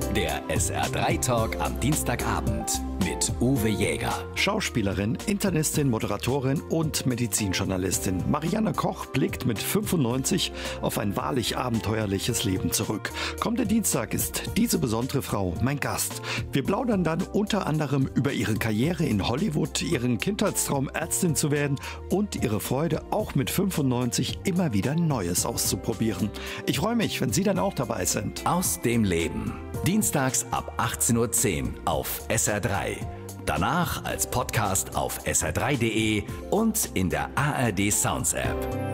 Der SR3 Talk am Dienstagabend mit Uwe Jäger. Schauspielerin, Internistin, Moderatorin und Medizinjournalistin Marianne Koch blickt mit 95 auf ein wahrlich abenteuerliches Leben zurück. Kommender Dienstag ist diese besondere Frau mein Gast. Wir plaudern dann unter anderem über ihre Karriere in Hollywood, ihren Kindheitstraum Ärztin zu werden und ihre Freude, auch mit 95 immer wieder Neues auszuprobieren. Ich freue mich, wenn Sie dann auch dabei sind. Aus dem Leben. Dienstags ab 18:10 Uhr auf SR3. Danach als Podcast auf sr3.de und in der ARD Sounds App.